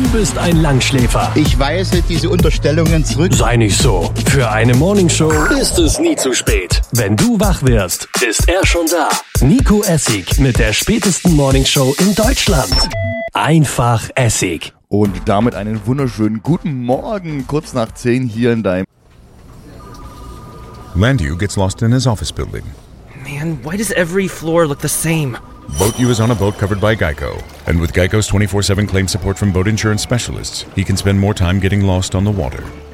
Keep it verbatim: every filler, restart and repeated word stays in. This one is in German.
bist ein Langschläfer. Ich weise diese Unterstellungen zurück. Sei nicht so. Für eine Morningshow ist es nie zu spät. Wenn du wach wirst, ist er schon da. Nico Essig mit der spätesten Morningshow in Deutschland. Einfach Essig. Und damit einen wunderschönen guten Morgen, kurz nach zehn hier in deinem... Landu gets lost in his office building. Man, why does every floor look the same? BoatU is on a boat covered by Geico. And with Geico's twenty-four seven claim support from boat insurance specialists, he can spend more time getting lost on the water.